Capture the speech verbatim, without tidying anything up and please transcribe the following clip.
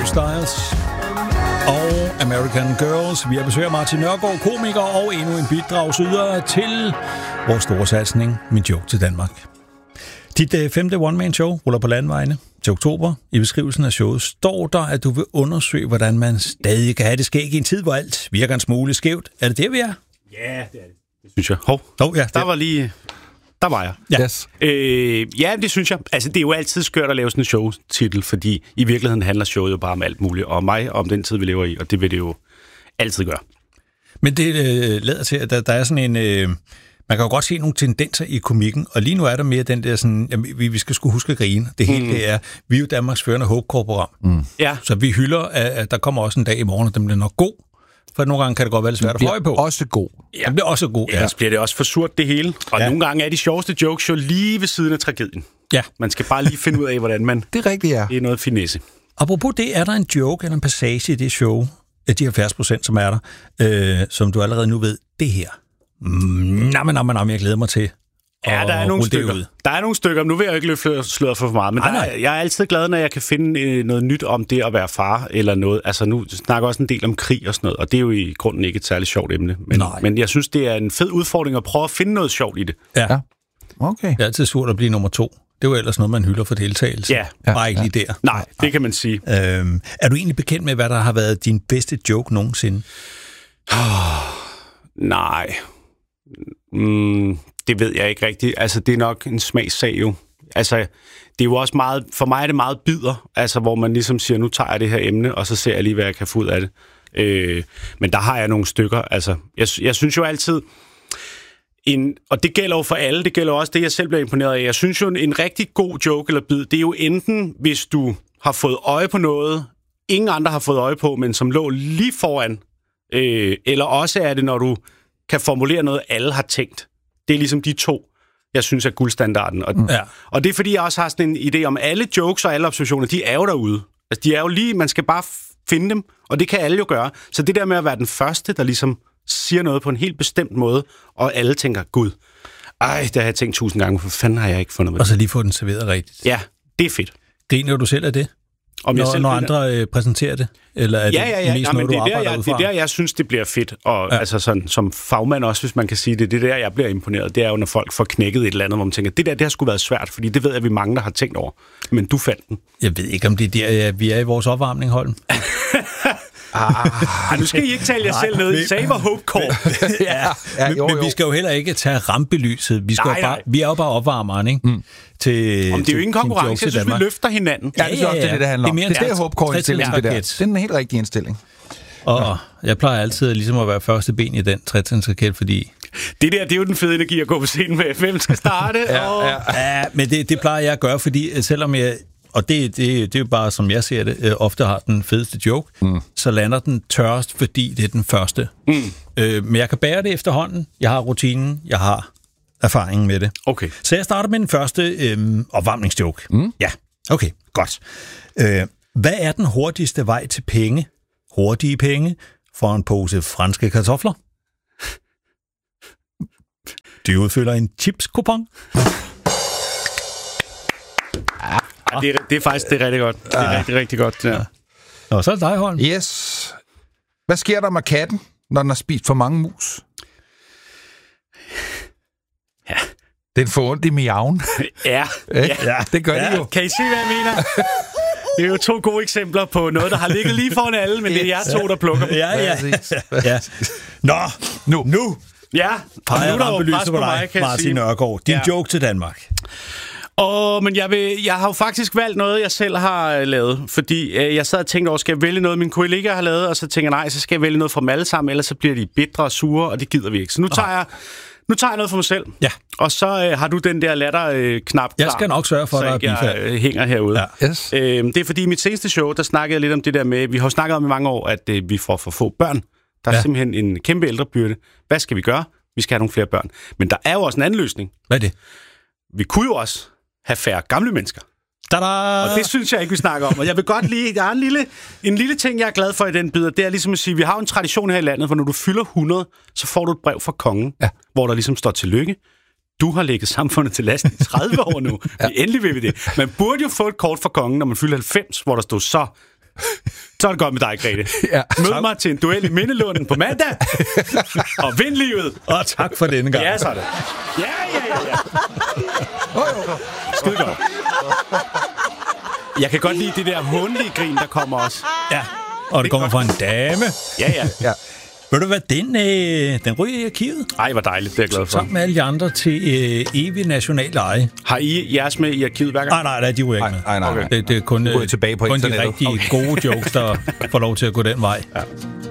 Styles og American Girls. Vi har besøgt Martin Nørgaard, komiker og endnu en bidragsyder til vores store satsning, Min Joke til Danmark. Dit øh, femte one-man-show ruller på landvejene til oktober. I beskrivelsen af showet står der, at du vil undersøge, hvordan man stadig kan have det skæg i en tid, hvor alt virker en smule skævt. Er det det, vi er? Ja, det er det. Det synes jeg. Hov, oh, ja, der var lige... Der var jeg. Ja. Yes. Øh, ja, det synes jeg. Altså, det er jo altid skørt at lave sådan en showtitel, fordi i virkeligheden handler showet jo bare om alt muligt, og mig og om den tid, vi lever i, og det vil det jo altid gøre. Men det øh, lader til, at der, der er sådan en... Øh, man kan jo godt se nogle tendenser i komikken, og lige nu er der mere den der sådan... Jamen, vi, vi skal sgu huske at grine. Det hele mm. det er... Vi er jo Danmarks førende håbkorporam. Mm. Ja. Så vi hylder, at der kommer også en dag i morgen, og den bliver nok god. For nogle gange kan det godt være lidt svært at få øje på. Også god. Ja, det bliver også god. Ja, så bliver det også for surt det hele. Og ja. Nogle gange er de sjoveste jokes jo lige ved siden af tragedien. Ja. Man skal bare lige finde ud af, hvordan man... Det er rigtigt, ja. Det er noget finesse. Apropos det, er der en joke eller en passage i det show, af de halvfjerds procent, som er der, øh, som du allerede nu ved, det her. Nå, men, men, jeg glæder mig til. Ja, der er nogle stykker. Ud. Der er nogle stykker. Nu vil jeg jo ikke løfte sløret for meget, men Ej, der er, jeg er altid glad, når jeg kan finde øh, noget nyt om det at være far eller noget. Altså nu snakker også en del om krig og sådan noget, og det er jo i grunden ikke et særligt sjovt emne. Men, men jeg synes, det er en fed udfordring at prøve at finde noget sjovt i det. Ja. ja. Okay. Det er altid surt at blive nummer to. Det er jo ellers noget, man hylder for deltagelse. Ja. Bare ikke lige der. Nej, det kan man sige. Øhm, er du egentlig bekendt med, hvad der har været din bedste joke nogensinde? Oh, nej. Mm, det ved jeg ikke rigtigt. Altså, det er nok en smagssag jo. Altså, det er jo også meget... For mig er det meget bider, altså, hvor man ligesom siger, nu tager jeg det her emne, og så ser jeg lige, hvad jeg kan få ud af det. Øh, men der har jeg nogle stykker. Altså, jeg, jeg synes jo altid... En, og det gælder jo for alle, det gælder også det, jeg selv bliver imponeret af. Jeg synes jo, en, en rigtig god joke eller bid, det er jo enten, hvis du har fået øje på noget, ingen andre har fået øje på, men som lå lige foran, øh, eller også er det, når du kan formulere noget, alle har tænkt. Det er ligesom de to, jeg synes er guldstandarden. Og, ja. og det er fordi, jeg også har sådan en idé om, alle jokes og alle observationer, de er jo derude. Altså, de er jo lige, man skal bare finde dem, og det kan alle jo gøre. Så det der med at være den første, der ligesom siger noget på en helt bestemt måde, og alle tænker, gud, ej, det har jeg tænkt tusind gange, for fanden har jeg ikke fundet med. Og så lige få den serveret rigtigt. Ja, det er fedt. Griner du selv af det? Om når, jeg selv når andre øh, præsenterer det? Eller er ja, det ja, ja. mest ja, noget, det, du er der, jeg, det er der, jeg synes, det bliver fedt. Og ja. altså sådan, som fagmand også, hvis man kan sige det, det er der, jeg bliver imponeret. Det er jo, når folk får knækket et eller andet, hvor man tænker, det der, det har sgu været svært, fordi det ved jeg, vi mange, der har tænkt over. Men du fandt den. Jeg ved ikke, om det er der, ja, vi er i vores opvarmning, Holm. Ah, nu skal I ikke tale jer selv ned. I sagde, var Hope Corp. ja, ja, jo, men, men vi skal jo heller ikke tage rampelyset. Vi, skal nej, bare, vi er jo bare opvarmeren, ikke? Mm. Til, Om det er jo ikke en konkurrence, jeg synes, vi løfter hinanden. Ja, det er også det, det, det handler om. Det er mere det er Hope Corp-indstilling, det der. Det er en helt rigtig indstilling. Og ja. Jeg plejer altid ligesom at være første ben i den tretrinsraket, fordi... Det der, det er jo den fede energi at gå på scenen med. Hvem skal starte? ja, og... ja. ja, men det, det plejer jeg at gøre, fordi selvom jeg... Og det, det, det er jo bare, som jeg ser det, øh, ofte har den fedeste joke, mm. så lander den tørst, fordi det er den første. Mm. Øh, men jeg kan bære det efterhånden. Jeg har rutinen, jeg har erfaringen med det. Okay. Så jeg starter med den første øh, opvarmningsjoke. Mm. Ja, okay, godt. Øh, hvad er den hurtigste vej til penge? Hurtige penge for en pose franske kartofler? Du udfylder en chips-kupon? Ja, det, er, det er faktisk det er rigtig godt. Det er ja. rigtig, rigtig godt. Ja. Nå, så er det dig, Holm. Yes. Hvad sker der med katten, når den har spist for mange mus? Ja. Den får ondt i miaven. ja. ja. ja. Det gør ja. det jo. Kan I se, hvad jeg mener? Det er jo to gode eksempler på noget, der har ligget lige foran alle, men det er jer to, der plukker dem. Ja, ja. ja. Nå, nu. Nu. Ja. Peger rampelyset på dig, Martin Nørgaard. Din ja. joke til Danmark. Åh, men jeg, vil, jeg har jo faktisk valgt noget, jeg selv har lavet, fordi øh, jeg sad og tænkte over, skal jeg vælge noget, mine kollegaer har lavet, og så tænker jeg, nej, så skal jeg vælge noget for dem alle sammen, ellers så bliver de bitre og sure, og det gider vi ikke. Så nu tager jeg, nu tager jeg noget for mig selv, ja. og så øh, har du den der latter-knap øh, Jeg skal nok sørge for, at jeg øh, hænger herude. Ja. Yes. Øh, det er fordi i mit seneste show, der snakkede jeg lidt om det der med, vi har snakket om i mange år, at øh, vi får for få børn. Der er ja. simpelthen en kæmpe ældrebyrde. Hvad skal vi gøre? Vi skal have nogle flere børn. Men der er jo også en anden løsning. Hvad er det? Vi kunne jo også have færre gamle mennesker. Da-da! Og det synes jeg ikke, vi snakker om. Og jeg vil godt lige... Der er en lille, en lille ting, jeg er glad for i den bid. Det er ligesom at sige, vi har en tradition her i landet, hvor når du fylder hundrede, så får du et brev fra kongen, ja. hvor der ligesom står tillykke. Du har lægget samfundet til last i tredive år nu. ja. Endelig vil vi det. Man burde jo få et kort fra kongen, når man fylder halvfems, hvor der stod så... Så er det godt med dig, Grete. Ja. Mød mig til en duel i Mindelunden på mandag. Og vind livet. Og tak for denne gang. Ja, så er det. Ja, ja, ja, ja. Skide godt. Jeg kan godt lide det der hundlige grin, der kommer også. Ja, og det kommer fra en dame. Ja, ja. Ja. Ved du hvad, den, øh, den ryger i arkivet. Ej, hvor dejligt. Det er jeg glad for. Sammen med alle de andre til øh, evig national eje. Har I jeres med i arkivet hver gang? Nej, nej, nej, de ryger ikke med. Nej, nej, nej. Det, det er kun, Nu går I øh, tilbage på kun de internettet. rigtig Okay. gode jokes, der får lov til at gå den vej. Ja.